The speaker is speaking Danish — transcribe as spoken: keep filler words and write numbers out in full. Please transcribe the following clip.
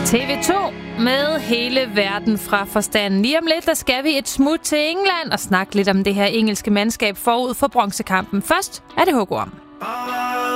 T V to med hele verden fra forstanden. Lige om lidt, der skal vi et smut til England og snakke lidt om det her engelske mandskab forud for bronzekampen. Først er det H G O M.